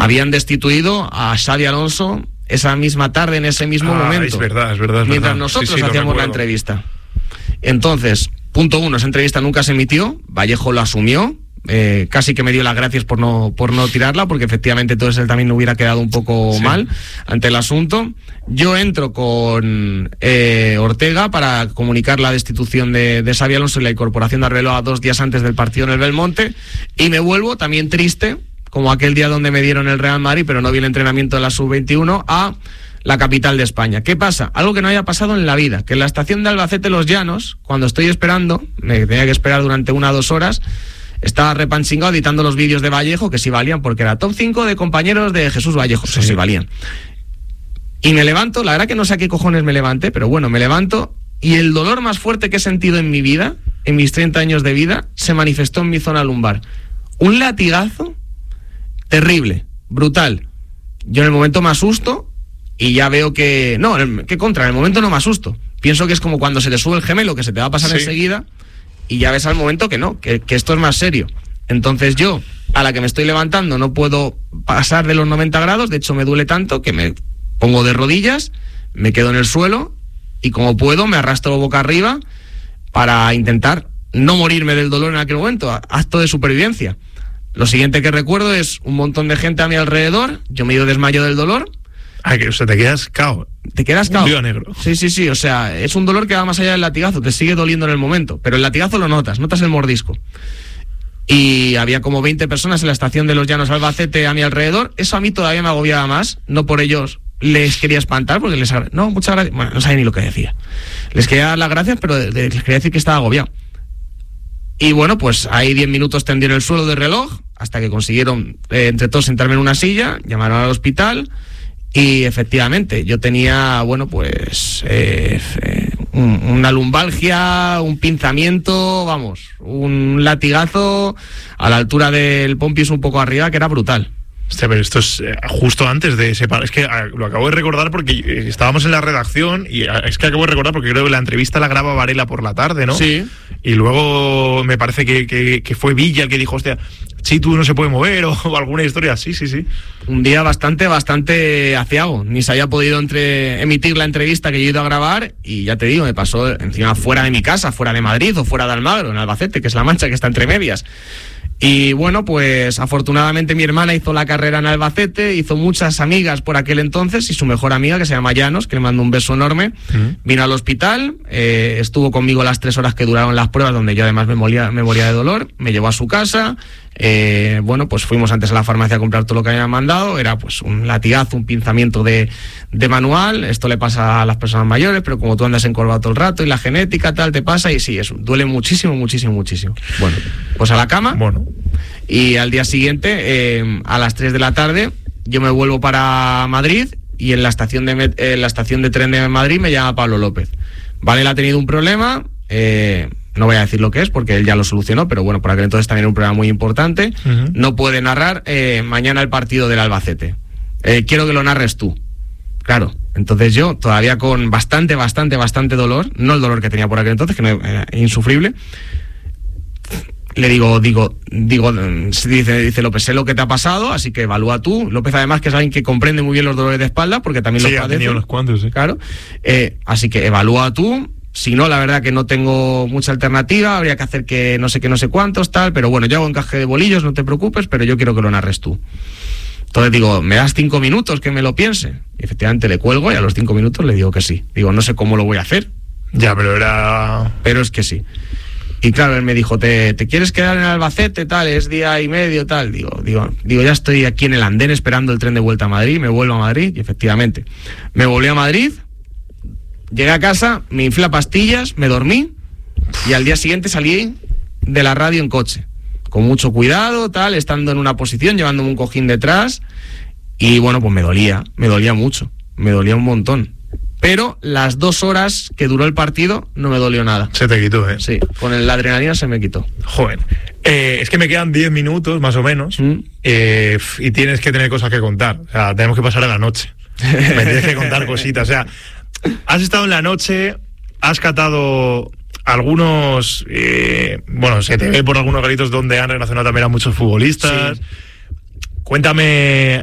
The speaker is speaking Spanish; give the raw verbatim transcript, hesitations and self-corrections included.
habían destituido a Xabi Alonso esa misma tarde, en ese mismo ah, momento. Es verdad, es verdad. Es mientras verdad. nosotros sí, sí, hacíamos la entrevista. Entonces, punto uno, esa entrevista nunca se emitió, Vallejo lo asumió, eh, casi que me dio las gracias por no, por no tirarla, porque efectivamente entonces él también hubiera quedado un poco sí. mal ante el asunto. Yo entro con eh, Ortega para comunicar la destitución de, de Xabi Alonso y la incorporación de Arbeloa dos días antes del partido en el Belmonte, y me vuelvo también triste, como aquel día donde me dieron el Real Madrid, pero no vi el entrenamiento de la sub veintiuno, a la capital de España. ¿Qué pasa? Algo que no haya pasado en la vida, que en la estación de Albacete Los Llanos, cuando estoy esperando, me tenía que esperar durante una o dos horas, estaba repanchingado editando los vídeos de Vallejo, que sí valían, porque era top cinco de compañeros de Jesús Vallejo, sí. eso sí valían. Y me levanto, la verdad que no sé a qué cojones me levanté, pero bueno, me levanto, y el dolor más fuerte que he sentido en mi vida, en mis treinta años de vida, se manifestó en mi zona lumbar. Un latigazo terrible, brutal. Yo en el momento me asusto, y ya veo que... No, ¿qué contra? En el momento no me asusto. Pienso que es como cuando se te sube el gemelo, que se te va a pasar sí. enseguida, y ya ves al momento que no, que, que esto es más serio. Entonces yo, a la que me estoy levantando, no puedo pasar de los noventa grados, de hecho me duele tanto que me pongo de rodillas, me quedo en el suelo, y como puedo me arrastro boca arriba para intentar no morirme del dolor en aquel momento, acto de supervivencia. Lo siguiente que recuerdo es un montón de gente a mi alrededor, yo me he ido desmayo del dolor. Ah, que o sea, te quedas cao. Te quedas cao. Un lío negro. Sí, sí, sí, o sea, es un dolor que va más allá del latigazo, te sigue doliendo en el momento, pero el latigazo lo notas, notas el mordisco. Y había como veinte personas en la estación de Los Llanos Albacete a mi alrededor, eso a mí todavía me agobiaba más, no por ellos les quería espantar, porque les... No, muchas gracias, bueno, no sabía ni lo que decía. Les quería dar las gracias, pero les quería decir que estaba agobiado. Y bueno, pues ahí diez minutos tendí en el suelo de reloj, hasta que consiguieron eh, entre todos sentarme en una silla, llamaron al hospital. Y efectivamente, yo tenía, bueno, pues eh, eh, un, una lumbalgia, un pinzamiento, vamos, un latigazo a la altura del pompis un poco arriba, que era brutal. Hostia, pero esto es eh, justo antes de ese... Es que eh, lo acabo de recordar porque eh, estábamos en la redacción y eh, es que acabo de recordar porque creo que la entrevista la graba Varela por la tarde, ¿no? Sí. Y luego me parece que, que, que fue Villa el que dijo, hostia, Chitu no se puede mover o, o alguna historia así, sí, sí. Un día bastante, bastante aciago. Ni se haya podido entre, emitir la entrevista que yo he ido a grabar y ya te digo, me pasó encima fuera de mi casa, fuera de Madrid o fuera de Almagro, en Albacete, que es La Mancha, que está entre medias. Y bueno, pues afortunadamente mi hermana hizo la carrera en Albacete, hizo muchas amigas por aquel entonces y su mejor amiga, que se llama Llanos, que le mando un beso enorme, uh-huh. vino al hospital, eh, estuvo conmigo las tres horas que duraron las pruebas, donde yo además me moría, me moría de dolor, me llevó a su casa, eh, bueno, pues fuimos antes a la farmacia a comprar todo lo que habían mandado, era pues un latigazo, un pinzamiento de, de manual, esto le pasa a las personas mayores, pero como tú andas encorvado todo el rato y la genética tal te pasa y sí, eso duele muchísimo, muchísimo, muchísimo. Bueno, pues a la cama. Bueno. Y al día siguiente, eh, a las tres de la tarde, yo me vuelvo para Madrid y en la estación de, eh, la estación de tren de Madrid me llama Pablo López. Vale, él ha tenido un problema, eh, no voy a decir lo que es porque él ya lo solucionó, pero bueno, por aquel entonces también era un problema muy importante. Uh-huh. No puede narrar eh, mañana el partido del Albacete. Eh, quiero que lo narres tú. Claro, entonces yo, todavía con bastante, bastante, bastante dolor, no el dolor que tenía por aquel entonces, que no era insufrible, le digo, digo, digo, dice, dice López, sé lo que te ha pasado, así que evalúa tú. López además que es alguien que comprende muy bien los dolores de espalda, porque también sí, los padece. Sí, ha tenido unos cuantos, sí. Claro, eh, así que evalúa tú. Si no, la verdad que no tengo mucha alternativa, habría que hacer que no sé qué, no sé cuántos, tal, pero bueno, yo hago encaje de bolillos, no te preocupes, pero yo quiero que lo narres tú. Entonces digo, ¿me das cinco minutos que me lo piense? Y efectivamente le cuelgo y a los cinco minutos le digo que sí. Digo, no sé cómo lo voy a hacer. Ya, pero era... Pero es que sí. Y claro, él me dijo, ¿te, te quieres quedar en Albacete, tal? Es día y medio, tal. Digo, digo, digo, ya estoy aquí en el andén esperando el tren de vuelta a Madrid, me vuelvo a Madrid, y efectivamente, me volví a Madrid, llegué a casa, me inflé a pastillas, me dormí, y al día siguiente salí de la radio en coche, con mucho cuidado, tal, estando en una posición, llevándome un cojín detrás, y bueno, pues me dolía, me dolía mucho, me dolía un montón. Pero las dos horas que duró el partido no me dolió nada. Se te quitó, ¿eh? Sí, con la adrenalina se me quitó. Joder. Eh, es que me quedan diez minutos, más o menos, mm. eh, y tienes que tener cosas que contar. O sea, tenemos que pasar a la noche. Me tienes que contar cositas. O sea, has estado en la noche, has catado algunos... Eh, bueno, se te ve por algunos garitos donde han relacionado también a muchos futbolistas. Sí. Cuéntame...